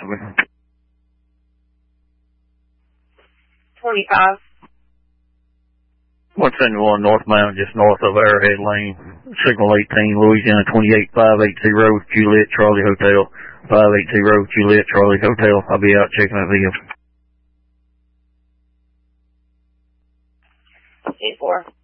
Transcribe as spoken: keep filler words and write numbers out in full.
twenty-five. one seventy-one northbound, just north of Arrowhead Lane, signal eighteen, Louisiana twenty-eight five eighty Juliet Charlie Hotel, five eighty Juliet Charlie Hotel. I'll be out checking that vehicle. eight four.